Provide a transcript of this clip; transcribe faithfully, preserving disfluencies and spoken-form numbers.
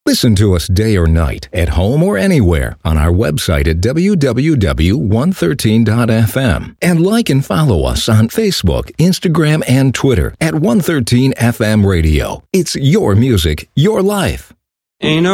Listen to us day or night, at home or anywhere, on our website at w w w dot one thirteen dot f m. And like and follow us on Facebook, Instagram, and Twitter at one thirteen F M Radio. It's your music, your life. Ain't no